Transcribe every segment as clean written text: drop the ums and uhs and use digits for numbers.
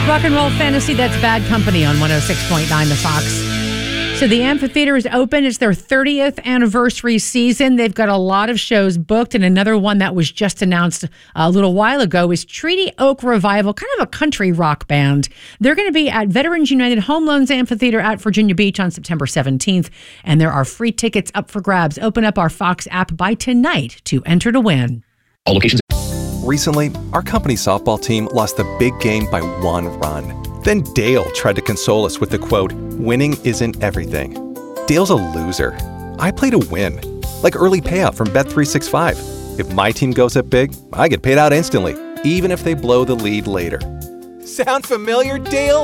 Rock and Roll Fantasy, that's Bad Company on 106.9 The Fox. So the amphitheater is open. It's their 30th anniversary season. They've got a lot of shows booked, and another one that was just announced a little while ago is Treaty Oak Revival, kind of a country rock band. They're going to be at Veterans United Home Loans Amphitheater at Virginia Beach on September 17th, and there are free tickets up for grabs. Open up our Fox app by tonight to enter to win. All locations. Recently, our company softball team lost the big game by 1 run. Then Dale tried to console us with the quote, "Winning isn't everything." Dale's a loser. I play to win, like early payout from Bet365. If my team goes up big, I get paid out instantly, even if they blow the lead later. Sound familiar, Dale?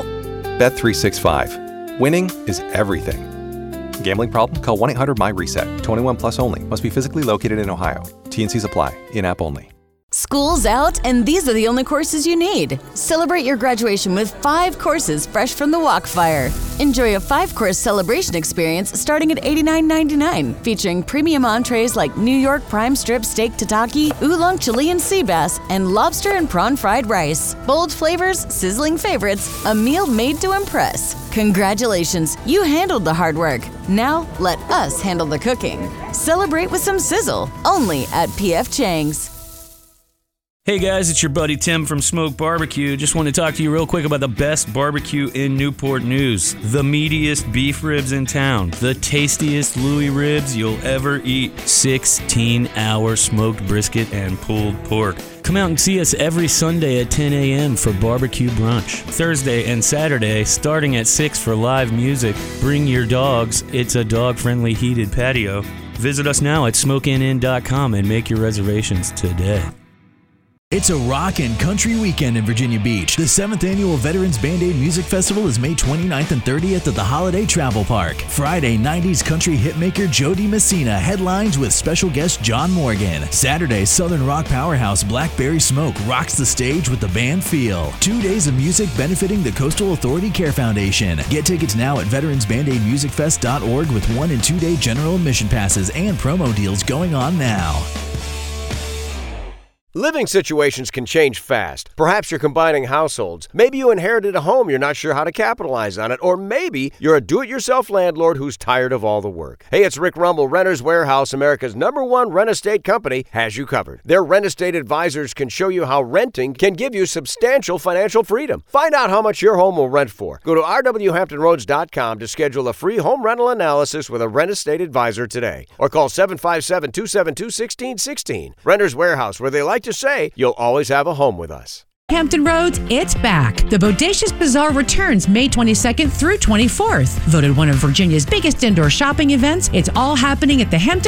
Bet365. Winning is everything. Gambling problem? Call 1-800-MY-RESET. 21 plus only. Must be physically located in Ohio. T&Cs apply. In-app only. School's out, and these are the only courses you need. Celebrate your graduation with 5 courses fresh from the Walkfire. Enjoy a 5-course celebration experience starting at $89.99, featuring premium entrees like New York prime strip steak tataki, oolong Chilean sea bass, and lobster and prawn fried rice. Bold flavors, sizzling favorites, a meal made to impress. Congratulations, you handled the hard work. Now, let us handle the cooking. Celebrate with some sizzle, only at P.F. Chang's. Hey guys, it's your buddy Tim from Smoke Barbecue. Just want to talk to you real quick about the best barbecue in Newport News. The meatiest beef ribs in town. The tastiest Louis ribs you'll ever eat. 16-hour smoked brisket and pulled pork. Come out and see us every Sunday at 10 a.m. for barbecue brunch. Thursday and Saturday, starting at 6 for live music. Bring your dogs. It's a dog-friendly heated patio. Visit us now at smokeinn.com and make your reservations today. It's a rock and country weekend in Virginia Beach. The 7th annual Veterans Band-Aid Music Festival is May 29th and 30th at the Holiday Travel Park. Friday, 90s country hitmaker Joe DiMessina headlines with special guest John Morgan. Saturday, Southern rock powerhouse Blackberry Smoke rocks the stage with the band Feel. 2 days of music benefiting the Coastal Authority Care Foundation. Get tickets now at veteransbandaidmusicfest.org with 1- and 2-day general admission passes and promo deals going on now. Living situations can change fast. Perhaps you're combining households. Maybe you inherited a home you're not sure how to capitalize on it. Or maybe you're a do-it-yourself landlord who's tired of all the work. Hey, it's Rick Rumble. Renters Warehouse, America's #1 rent estate company, has you covered. Their rent estate advisors can show you how renting can give you substantial financial freedom. Find out how much your home will rent for. Go to rwhamptonroads.com to schedule a free home rental analysis with a rent estate advisor today. Or call 757-272-1616. Renters Warehouse, where they like to say you'll always have a home with us. Hampton Roads, it's back. The Bodacious Bazaar returns May 22nd through 24th. Voted one of Virginia's biggest indoor shopping events, it's all happening at the Hampton